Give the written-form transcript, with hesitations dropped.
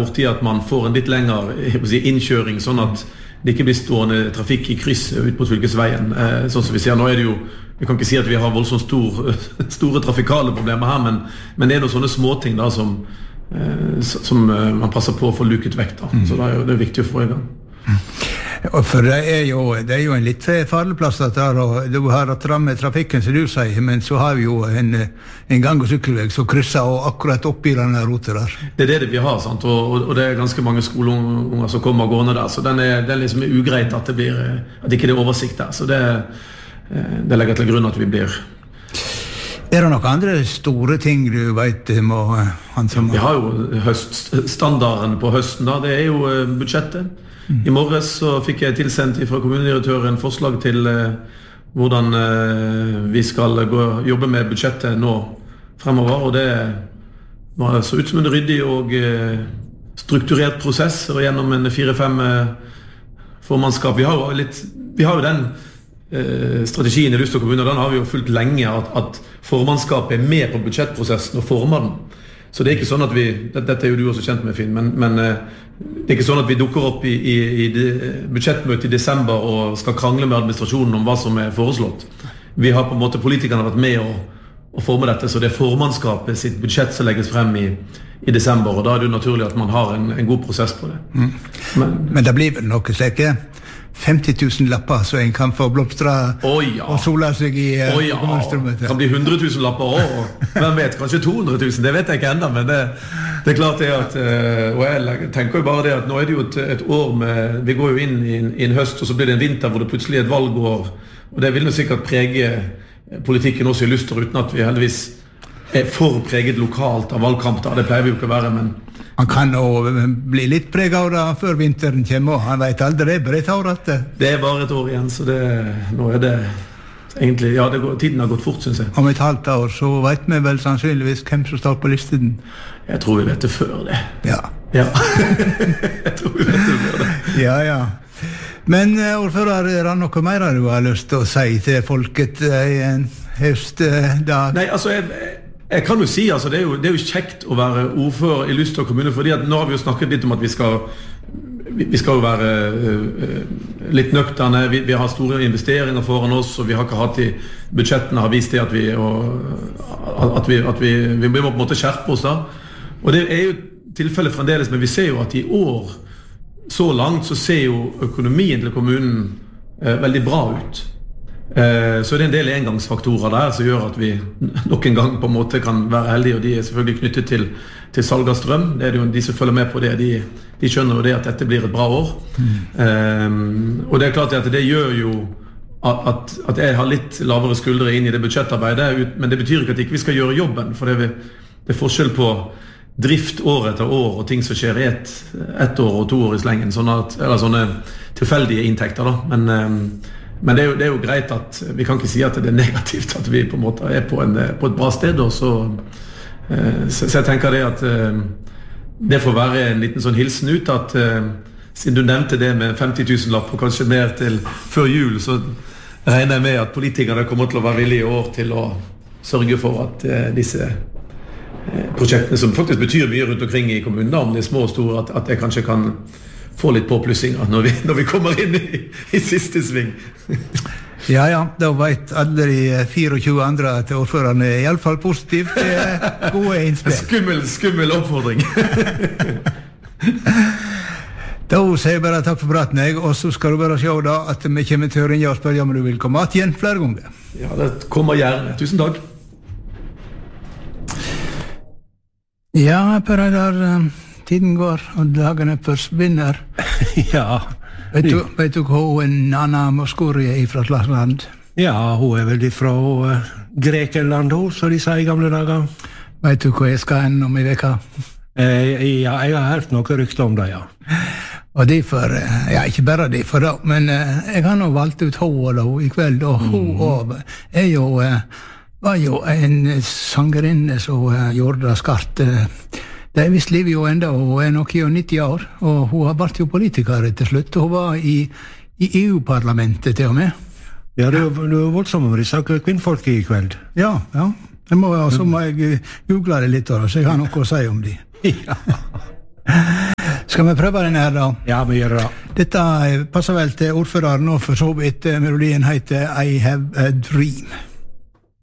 borti at man får en litt lengre innkjøring, sånn at det ikke blir stående trafikk i kryss ut på fylkesveien. Sånn som vi ser, nå det jo, vi kan ikke si at vi har voldsomt store trafikale problemer her, men det noen sånne småting da som man passer på å få luket vekk da. Så det viktig å få i gang. For det jo en litt farlig plass at du har at ramme trafikken som du sier, men så har vi jo en gang- og sykkelveg som krysser og akkurat oppi denne rotet der. Det det vi har, sant? Og det ganske mange skoleunger som kommer gående der, så det liksom ugreit at det blir, at ikke det oversikt der, så det legger til grunn at vi blir. Det noen andre store ting du vet må handsame? Vi har jo standarden på høsten da, det jo budsjettet. I morges så fikk jeg tilsendt fra kommunedirektøren forslag til hvordan vi skal jobbe med budsjettet nå fremover, og det var så ut som en ryddig og strukturert prosess, og gjennom en 4-5 formannskap. Vi har jo den strategien i Luster kommune, den har vi jo fulgt lenge, at formannskapet med på budsjettprosessen og former den. Så det ikke sånn at dette jo du også kjent med, Finn, men det ikke sånn at vi dukker opp i budsjettmøtet i desember og skal krangle med administrasjonen om hva som foreslått. Vi har på en måte, politikerne vært med å forme dette, så det formannskapet sitt budsjett som legges frem i desember, og da det jo naturlig at man har en god prosess på det. Men det blir vel noe slik 50 000 lapper så en kan få blomstra og sola seg i kommunestrømmet. Det kan bli 100 000 lapper og hvem vet, kanskje 200 000, det vet jeg ikke enda, men det klart det at og jeg tenker jo bare det at nå det jo et år med, vi går jo inn i en høst og så blir det en vinter hvor det plutselig et valgår, og det vil jo sikkert prege politikken også i Luster uten at vi heldigvis for preget lokalt av valgkamp da, det pleier vi jo ikke å være, men han kan jo bli litt preget av det før vinteren kommer, og han vet aldri, bare et år at det bare et år igjen, så nå det egentlig, ja, tiden har gått fort, synes jeg. Om et halvt år så vet vi vel sannsynligvis hvem som står på listen. Jeg tror vi vet det før det. Ja. Jeg tror vi vet det før det. Ja. Men ordfører, det noe mer du har lyst til å si til folket i en høstdag? Nei, altså, jeg kan jo si, altså, det er jo kjekt å være ordfører i Luster kommune, fordi at nå har vi jo snakket litt om at vi skal jo være litt nøkterne, vi har store investeringer foran oss, og vi har ikke hatt i budsjettene har vist det at vi må på en måte skjerpe oss da. Og det jo tilfellet fremdeles, men vi ser jo at i år, så langt, så ser jo økonomien til kommunen veldig bra ut. Så det en del engangsfaktorer der som gjør at vi nok en gang på en måte kan være heldige, og de selvfølgelig knyttet til salg av strøm. Det jo de som følger med på det, de skjønner jo det at dette blir et bra år. Og det klart at det gjør jo at jeg har litt lavere skuldre inn i det budsjettarbeidet, men det betyr ikke at ikke vi skal gjøre jobben, for det forskjell på drift år etter år og ting som skjer i ett år og 2 år i slengen, eller sånne tilfeldige inntekter da, men det jo greit at vi kan ikke si at det negativt at vi på en måte på et bra sted, og så jeg tenker det at det får være en liten sånn hilsen ut at siden du nevnte det med 50 000 lapp og kanskje mer til før jul, så regner jeg med at politikerne kommer til å være villige i år til å sørge for at disse prosjektene som faktisk betyr mye rundt omkring i kommunen, om de små og store, at jeg kanskje kan få litt påplussinger når vi kommer inn i siste sving. Ja, da vet alle de 24 andre at ordføreren i alle fall positiv til gode innspill. Skummel oppfordring. Da sier jeg bare takk for praten, og så skal du bare se da at vi kommer til å ringe og spørre om du vil komme igjen flere ganger. Ja, det kommer gjerne. Tusen takk. Ja, Per Reidar, tiden går, og dagene forsvinner. Ja. Vet du hva Anna Moskouri fra Slagsland? Ja, hun vel fra Grekenland, som de sier i gamle dager. Vet du hva jeg skal inn om i veka? Ja, jeg har hørt noe rykte om det, ja. Og derfor, ja, ikke bare derfor da, men jeg har nå valgt ut hun da i kveld, og hun var jo en sangerinne som gjorde det skarpt. Det visst livet jo enda, og nok jo 90 år, og hun har vært jo politiker til slutt, og hun var i EU-parlamentet til og med. Ja, det var voldsomt med disse kvinnfolk i kveld. Ja. Så må jeg google det litt, så jeg har noe å si om de. Ja. Skal vi prøve den her da? Ja, vi gjør det. Dette passer vel til ordføreren nå, for så vidt melodien heter I Have a Dream.